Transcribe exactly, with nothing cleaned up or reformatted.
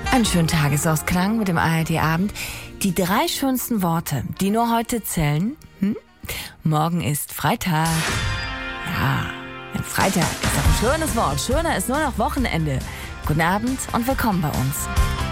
Einen schönen Tagesausklang mit dem A R D-Abend. Die drei schönsten Worte, die nur heute zählen. Hm? Morgen ist Freitag. Ja, ein Freitag ist doch ein schönes Wort. Schöner ist nur noch Wochenende. Guten Abend und willkommen bei uns.